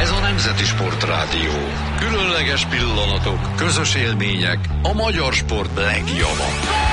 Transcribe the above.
Ez a Nemzeti Sportrádió. Különleges pillanatok, közös élmények, a magyar sport legjobb.